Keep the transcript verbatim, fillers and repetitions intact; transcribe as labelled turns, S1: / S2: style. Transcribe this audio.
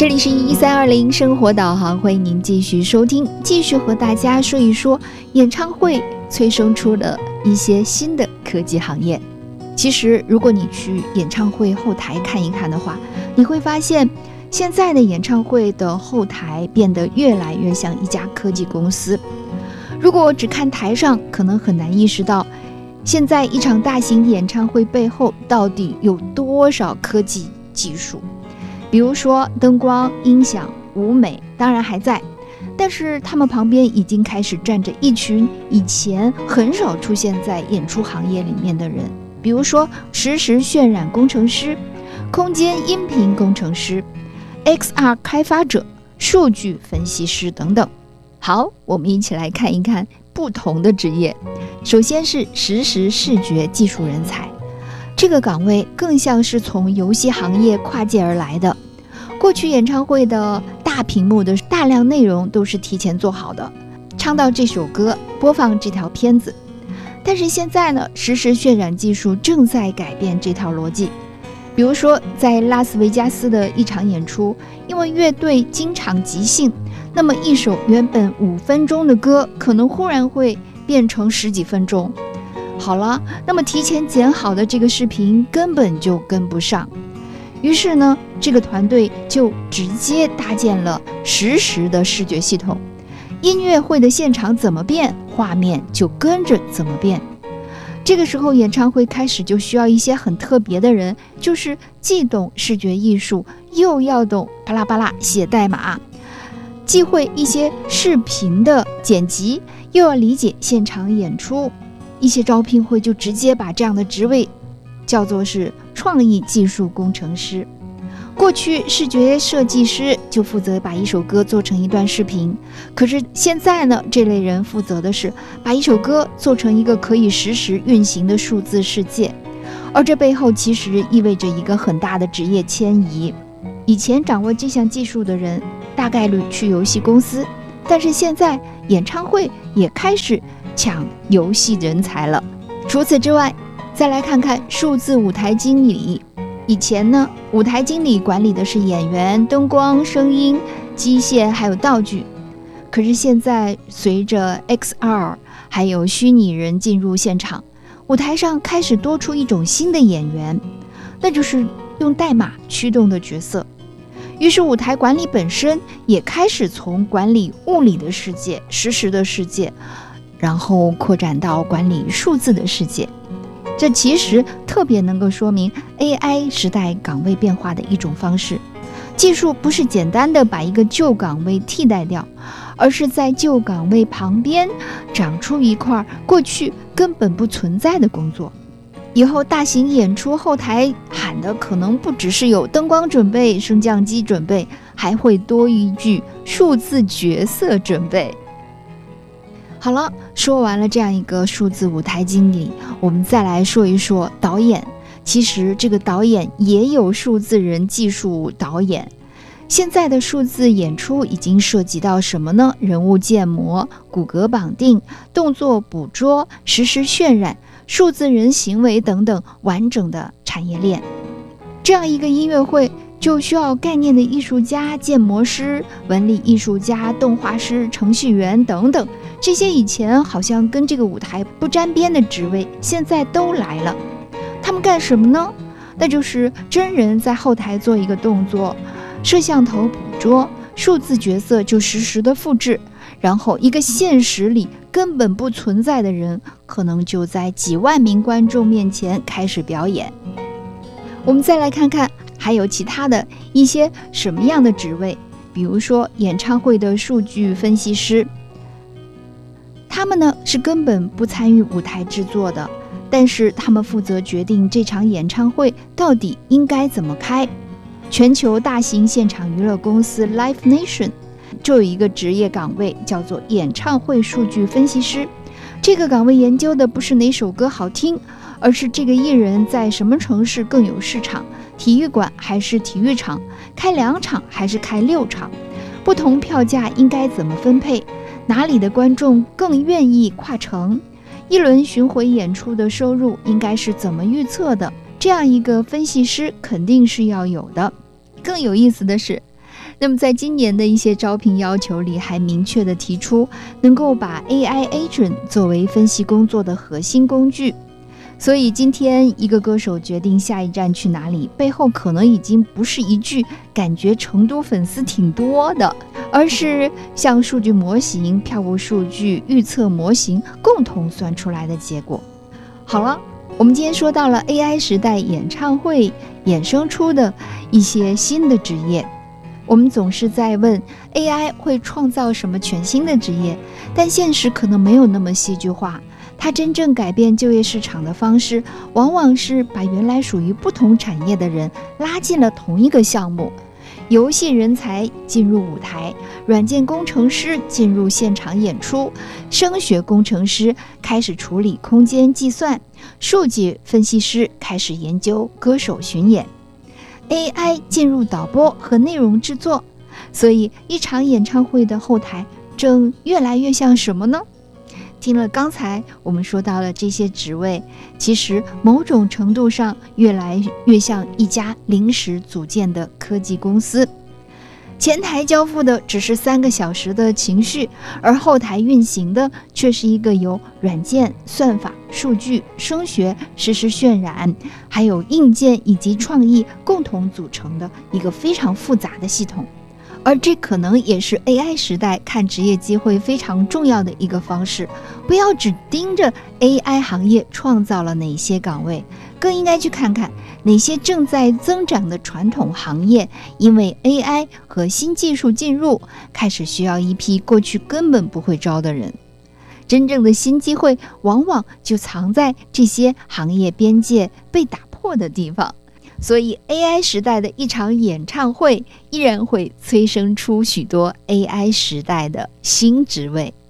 S1: 这里是一三二零生活导航，欢迎您继续收听，继续和大家说一说演唱会催生出了一些新的科技行业。其实如果你去演唱会后台看一看的话，你会发现现在的演唱会的后台变得越来越像一家科技公司。如果只看台上，可能很难意识到现在一场大型演唱会背后到底有多少科技技术。比如说灯光、音响、舞美当然还在，但是他们旁边已经开始站着一群以前很少出现在演出行业里面的人，比如说实时渲染工程师、空间音频工程师、X R 开发者、数据分析师等等。好，我们一起来看一看不同的职业。首先是实时视觉技术人才，这个岗位更像是从游戏行业跨界而来的。过去演唱会的大屏幕的大量内容都是提前做好的，唱到这首歌，播放这条片子。但是现在呢，实时渲染技术正在改变这套逻辑。比如说在拉斯维加斯的一场演出，因为乐队经常即兴，那么一首原本五分钟的歌可能忽然会变成十几分钟。好了，那么提前剪好的这个视频根本就跟不上，于是呢，这个团队就直接搭建了实时的视觉系统，音乐会的现场怎么变，画面就跟着怎么变。这个时候演唱会开始就需要一些很特别的人，就是既懂视觉艺术，又要懂巴拉巴拉写代码，既会一些视频的剪辑，又要理解现场演出。一些招聘会就直接把这样的职位叫做是创意技术工程师。过去视觉设计师就负责把一首歌做成一段视频，可是现在呢，这类人负责的是把一首歌做成一个可以实时运行的数字世界。而这背后其实意味着一个很大的职业迁移。以前掌握这项技术的人大概率去游戏公司，但是现在演唱会也开始抢游戏人才了。除此之外，再来看看数字舞台经理。以前呢，舞台经理管理的是演员、灯光、声音、机械还有道具。可是现在随着 X R 还有虚拟人进入现场，舞台上开始多出一种新的演员，那就是用代码驱动的角色。于是舞台管理本身也开始从管理物理的世界、实时的世界，然后扩展到管理数字的世界。这其实特别能够说明 A I 时代岗位变化的一种方式。技术不是简单的把一个旧岗位替代掉，而是在旧岗位旁边长出一块过去根本不存在的工作。以后大型演出后台喊的可能不只是有灯光准备、升降机准备，还会多一句数字角色准备。好了，说完了这样一个数字舞台经理，我们再来说一说导演。其实这个导演也有数字人技术导演。现在的数字演出已经涉及到什么呢？人物建模、骨骼绑定、动作捕捉、实时渲染、数字人行为等等完整的产业链。这样一个音乐会就需要概念的艺术家、建模师、纹理艺术家、动画师、程序员等等，这些以前好像跟这个舞台不沾边的职位，现在都来了。他们干什么呢？那就是真人在后台做一个动作，摄像头捕捉，数字角色就实时的复制，然后一个现实里根本不存在的人，可能就在几万名观众面前开始表演。我们再来看看还有其他的一些什么样的职位，比如说演唱会的数据分析师，他们呢是根本不参与舞台制作的，但是他们负责决定这场演唱会到底应该怎么开。全球大型现场娱乐公司 Live Nation 就有一个职业岗位叫做演唱会数据分析师。这个岗位研究的不是哪首歌好听，而是这个艺人在什么城市更有市场，体育馆还是体育场，开两场还是开六场，不同票价应该怎么分配，哪里的观众更愿意跨城，一轮巡回演出的收入应该是怎么预测的，这样一个分析师肯定是要有的。更有意思的是， 那么在今年的一些招聘要求里，还明确地提出能够把 A I agent 作为分析工作的核心工具。所以今天一个歌手决定下一站去哪里，背后可能已经不是一句感觉成都粉丝挺多的，而是像数据模型、票务数据、预测模型共同算出来的结果。好了，我们今天说到了 A I 时代演唱会衍生出的一些新的职业。我们总是在问 A I 会创造什么全新的职业，但现实可能没有那么戏剧化。它真正改变就业市场的方式，往往是把原来属于不同产业的人拉进了同一个项目。游戏人才进入舞台，软件工程师进入现场演出，声学工程师开始处理空间计算，数据分析师开始研究歌手巡演， A I 进入导播和内容制作。所以一场演唱会的后台正越来越像什么呢？听了刚才我们说到了这些职位，其实某种程度上越来越像一家临时组建的科技公司。前台交付的只是三个小时的情绪，而后台运行的却是一个由软件、算法、数据、声学、实时渲染，还有硬件以及创意共同组成的一个非常复杂的系统。而这可能也是 A I 时代看职业机会非常重要的一个方式。不要只盯着 A I 行业创造了哪些岗位，更应该去看看哪些正在增长的传统行业，因为 A I 和新技术进入，开始需要一批过去根本不会招的人。真正的新机会往往就藏在这些行业边界被打破的地方。所以 A I 时代的一场演唱会依然会催生出许多 A I 时代的新职位。